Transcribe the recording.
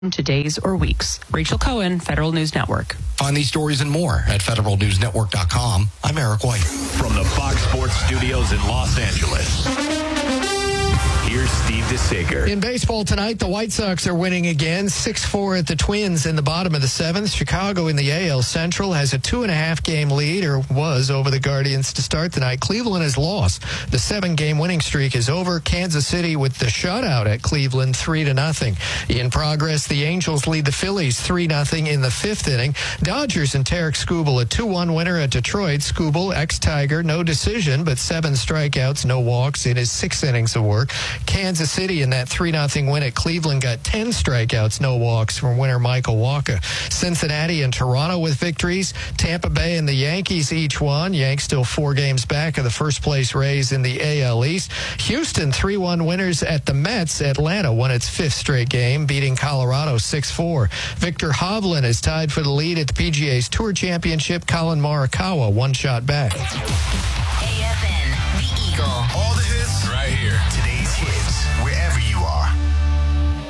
to days or weeks. Rachel Cohen, Federal News Network. Find these stories and more at federalnewsnetwork.com. I'm Eric White. From the Fox Sports Studios in Los Angeles, here's Steve DeSager. In baseball tonight, the White Sox are winning again, 6-4 at the Twins in the bottom of the seventh. Chicago in the AL Central has a 2.5-game lead, or was, over the Guardians to start tonight. Cleveland has lost. The 7-game winning streak is over. Kansas City with the shutout at Cleveland, 3-0. In progress, the Angels lead the Phillies 3-0 in the fifth inning. Dodgers and Tarek Skubal, a 2-1 winner at Detroit. Skubal, ex-Tiger, no decision, but 7 strikeouts, no walks in his 6 innings of work. Kansas City in that 3-0 win at Cleveland got 10 strikeouts, no walks from winner Michael Wacha. Cincinnati and Toronto with victories. Tampa Bay and the Yankees each won. Yanks still 4 games back of the first-place Rays in the AL East. Houston 3-1 winners at the Mets. Atlanta won its 5th straight game, beating Colorado 6-4. Victor Hovland is tied for the lead at the PGA's Tour Championship. Colin Morikawa 1 shot back. AFN, the Eagle. All the hits.